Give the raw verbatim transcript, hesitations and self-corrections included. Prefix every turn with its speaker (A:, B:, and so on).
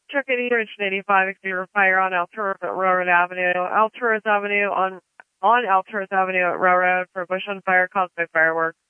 A: Chickadee Ridge eighty-five, exterior fire on Alturas at Railroad Avenue. Alturas Avenue on, on Alturas Avenue at Railroad for bush on fire caused by fireworks.